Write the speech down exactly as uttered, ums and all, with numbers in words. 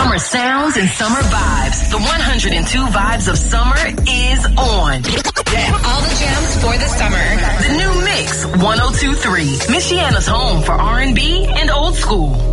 Summer sounds and summer vibes. The one hundred two Vibes of Summer is on. Yeah. All the jams for the summer. The new Mix one oh two point three. Michiana's home for R and B and old school.